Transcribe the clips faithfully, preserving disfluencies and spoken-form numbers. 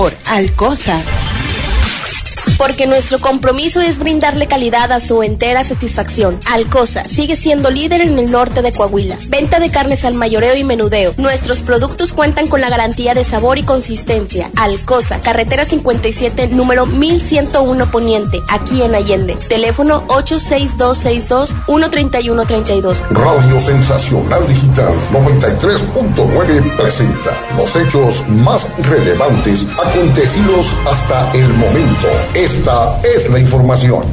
por Alcosa. Porque nuestro compromiso es brindarle calidad a su entera satisfacción. Alcosa sigue siendo líder en el norte de Coahuila. Venta de carnes al mayoreo y menudeo. Nuestros productos cuentan con la garantía de sabor y consistencia. Alcosa, carretera cincuenta y siete, número mil ciento uno Poniente, aquí en Allende. Teléfono ocho seis dos seis dos, uno tres uno tres dos. Radio Sensacional Digital noventa y tres punto nueve presenta los hechos más relevantes acontecidos hasta el momento. Esta es la información.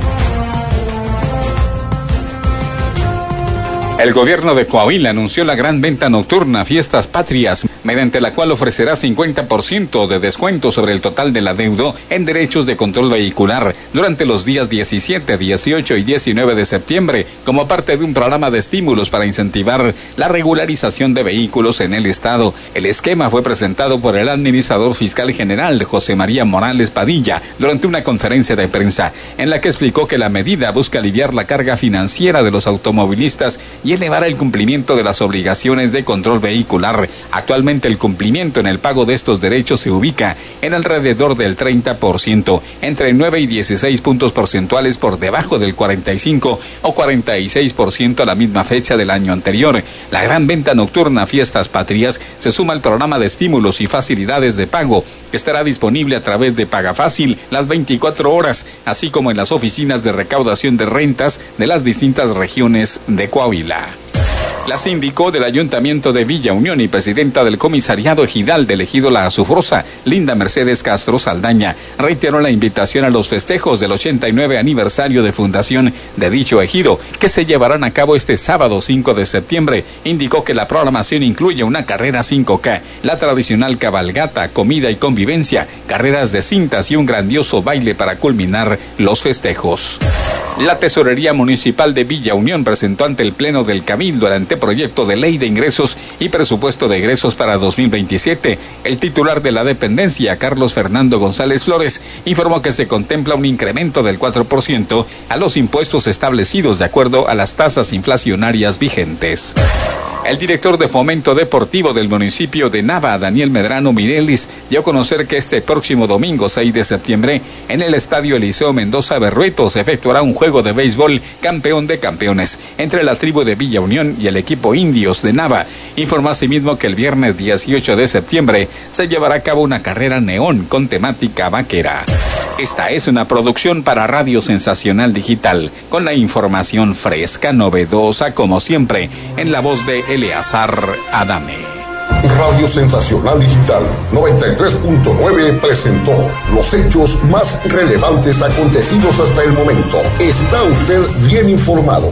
El gobierno de Coahuila anunció la gran venta nocturna Fiestas Patrias, mediante la cual ofrecerá cincuenta por ciento de descuento sobre el total del adeudo en derechos de control vehicular durante los días diecisiete, dieciocho y diecinueve de septiembre, como parte de un programa de estímulos para incentivar la regularización de vehículos en el estado. El esquema fue presentado por el administrador fiscal general José María Morales Padilla durante una conferencia de prensa, en la que explicó que la medida busca aliviar la carga financiera de los automovilistas y elevar el cumplimiento de las obligaciones de control vehicular. Actualmente el cumplimiento en el pago de estos derechos se ubica en alrededor del treinta por ciento, entre nueve y dieciséis puntos porcentuales por debajo del cuarenta y cinco o cuarenta y seis por ciento a la misma fecha del año anterior. La gran venta nocturna Fiestas Patrias se suma al programa de estímulos y facilidades de pago, que estará disponible a través de Paga Fácil las veinticuatro horas, así como en las oficinas de recaudación de rentas de las distintas regiones de Coahuila. La síndico del Ayuntamiento de Villa Unión y presidenta del Comisariado Ejidal del Ejido La Azufrosa, Linda Mercedes Castro Saldaña, reiteró la invitación a los festejos del ochenta y nueve aniversario de fundación de dicho ejido, que se llevarán a cabo este sábado cinco de septiembre. Indicó que la programación incluye una carrera cinco K, la tradicional cabalgata, comida y convivencia, carreras de cintas y un grandioso baile para culminar los festejos. La Tesorería Municipal de Villa Unión presentó ante el Pleno del Cabildo el anteproyecto de Ley de Ingresos y Presupuesto de Egresos para dos mil veintisiete. El titular de la dependencia, Carlos Fernando González Flores, informó que se contempla un incremento del cuatro por ciento a los impuestos establecidos de acuerdo a las tasas inflacionarias vigentes. El director de Fomento Deportivo del municipio de Nava, Daniel Medrano Mirelis, dio a conocer que este próximo domingo seis de septiembre, en el Estadio Eliseo Mendoza Berrueto, se efectuará un juego de béisbol campeón de campeones entre la tribu de Villa Unión y el equipo Indios de Nava. Informó asimismo que el viernes dieciocho de septiembre se llevará a cabo una carrera neón con temática vaquera. Esta es una producción para Radio Sensacional Digital, con la información fresca, novedosa, como siempre, en la voz de Eleazar Adame. Radio Sensacional Digital noventa y tres punto nueve presentó los hechos más relevantes acontecidos hasta el momento. Está usted bien informado.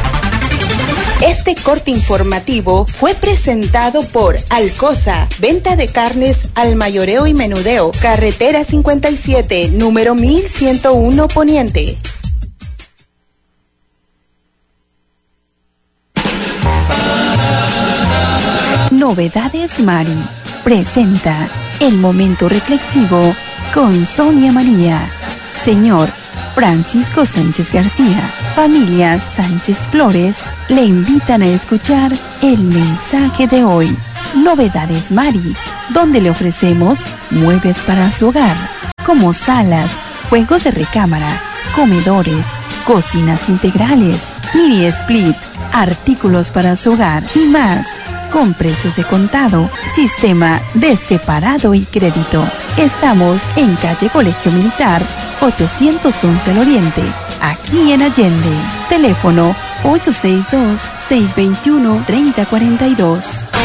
Este corte informativo fue presentado por Alcosa, venta de carnes al mayoreo y menudeo, carretera cincuenta y siete, número mil ciento uno Poniente. Novedades Mari presenta el momento reflexivo con Sonia María. Señor Francisco Sánchez García, familia Sánchez Flores, le invitan a escuchar el mensaje de hoy. Novedades Mari, donde le ofrecemos muebles para su hogar, como salas, juegos de recámara, comedores, cocinas integrales, mini split, artículos para su hogar y más, con precios de contado, sistema de separado y crédito. Estamos en calle Colegio Militar, ochocientos once al Oriente, aquí en Allende. Teléfono ocho seis dos, seis dos uno, tres cero cuatro dos.